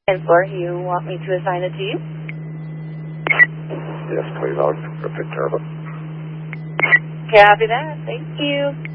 And for you want me to assign it to you? Yes, please. I'll take care of it. Copy that. Thank you.